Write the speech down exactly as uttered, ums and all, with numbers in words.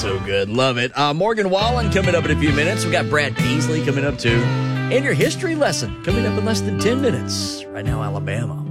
so good. Love it. Uh, Morgan Wallen coming up in a few minutes. We got Brad Peasley coming up too. And your history lesson coming up in less than ten minutes. Right now, Alabama.